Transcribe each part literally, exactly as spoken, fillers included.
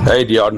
Hey Dion,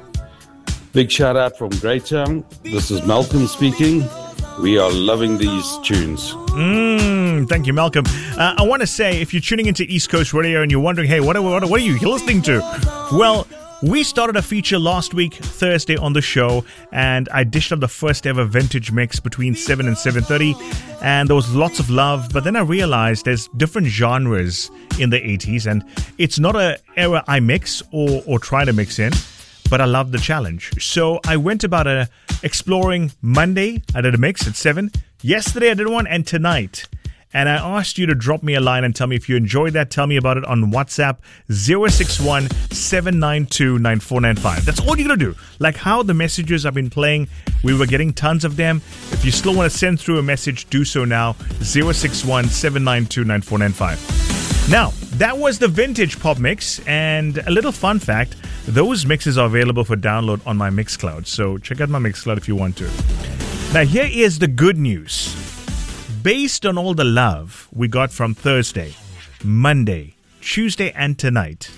big shout out from Greytown. This is Malcolm speaking. We are loving these tunes. Mm, thank you, Malcolm. Uh, I want to say, if you're tuning into East Coast Radio and you're wondering, hey, what, what, what are you listening to? Well, we started a feature last week, Thursday, on the show, and I dished up the first ever vintage mix between seven and seven thirty, and there was lots of love, but then I realized there's different genres in the eighties, and it's not an era I mix or, or try to mix in, but I love the challenge. So I went about a exploring Monday. I did a mix at seven. Yesterday I did one, and tonight. And I asked you to drop me a line and tell me if you enjoyed that. Tell me about it on WhatsApp, zero six one, seven nine two, nine four nine five. That's all you got to do. Like how the messages I've been playing, we were getting tons of them. If you still want to send through a message, do so now, zero six one, seven nine two, nine four nine five. Now, that was the vintage pop mix, and a little fun fact, those mixes are available for download on my Mixcloud, so check out my Mixcloud if you want to. Now, here is the good news. Based on all the love we got from Thursday, Monday, Tuesday, and tonight,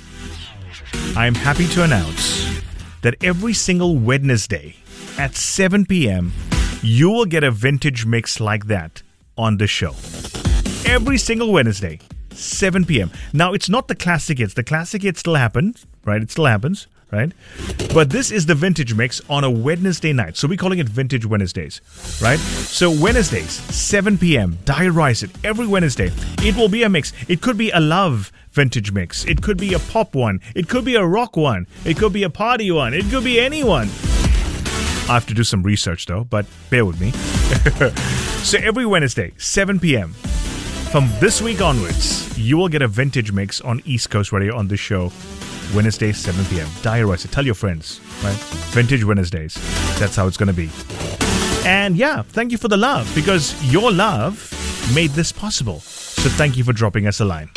I am happy to announce that every single Wednesday at seven p.m., you will get a vintage mix like that on the show. Every single Wednesday, seven p.m. Now, it's not the classic hits. The classic hits still happens, right? It still happens, right? But this is the vintage mix on a Wednesday night. So we're calling it Vintage Wednesdays, right? So Wednesdays, seven p.m., diarize it. Every Wednesday, it will be a mix. It could be a love vintage mix. It could be a pop one. It could be a rock one. It could be a party one. It could be any one. I have to do some research though, but bear with me. So every Wednesday, seven p.m., from this week onwards, you will get a vintage mix on East Coast Radio on this show, Wednesday, seven p.m. Diarize it. Tell your friends, right? Vintage Wednesdays. That's how it's going to be. And yeah, thank you for the love, because your love made this possible. So thank you for dropping us a line.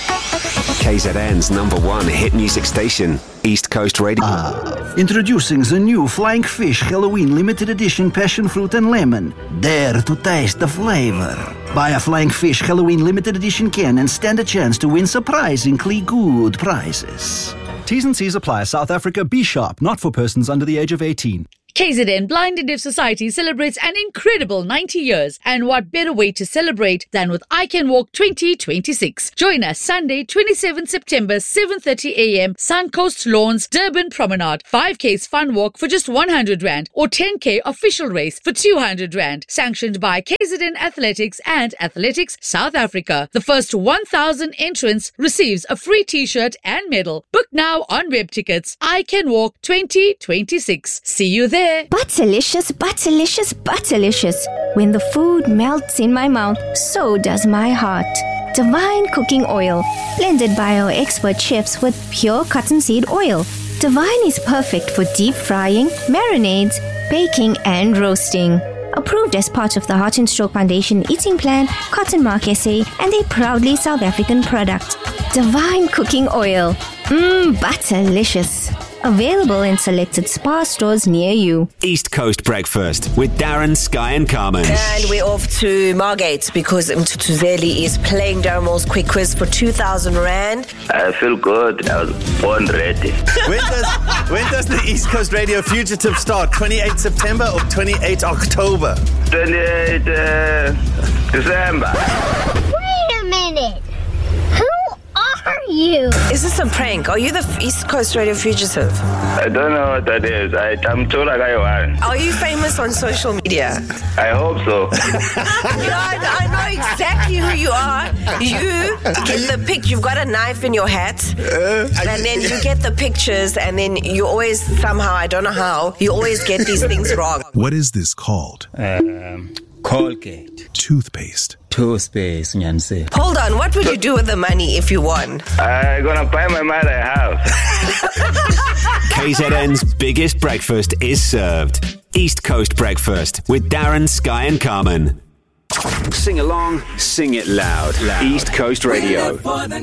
K Z N's number one hit music station, East Coast Radio. Uh, introducing the new Flying Fish Halloween limited edition passion fruit and lemon. Dare to taste the flavor. Buy a Flying Fish Halloween limited edition can and stand a chance to win surprisingly good prizes. T's and C's apply. South Africa, be sharp, not for persons under the age of eighteen. K Z N Blind and Deaf Society celebrates an incredible ninety years, and what better way to celebrate than with I Can Walk twenty twenty-six. Join us Sunday, twenty-seventh September, seven thirty a.m. Suncoast Lawns, Durban Promenade. five K's fun walk for just one hundred rand or ten K official race for two hundred rand. Sanctioned by K Z N Athletics and Athletics South Africa. The first one thousand entrants receives a free t-shirt and medal. Book now on web tickets. I Can Walk twenty twenty-six. See you there. Butterlicious, butterlicious, butterlicious. When the food melts in my mouth, so does my heart. Divine Cooking Oil, blended by our expert chefs with pure cottonseed oil. Divine is perfect for deep frying, marinades, baking, and roasting. Approved as part of the Heart and Stroke Foundation Eating Plan, Cotton Mark S A, and a proudly South African product. Divine Cooking Oil. Mmm, butterlicious. Available in selected Spar stores near you. East Coast Breakfast with Darren, Sky and Carmen. And we're off to Margate because Mtutuzeli is playing Darren Moore's quick quiz for two thousand rand. I feel good. I was born ready. When does, when does the East Coast Radio Fugitive start? twenty-eighth September or twenty-eighth October? twenty-eighth uh, December. Wait a minute. Are you? Is this a prank? Are you the East Coast Radio Fugitive? I don't know what that is. I, I'm told I got one. Are you famous on social media? I hope so. You know, I, I know exactly who you are. You get the pic. You've got a knife in your hat, uh, and then you get the pictures, and then you always somehow, I don't know how, you always get these things wrong. What is this called? Um, Colgate. Toothpaste. Toothpaste, Nyanse. Hold on, what would you do with the money if you won? I'm gonna buy my mother a house. K Z N's biggest breakfast is served. East Coast Breakfast with Darren, Sky and Carmen. Sing along, sing it loud. loud. East Coast Radio.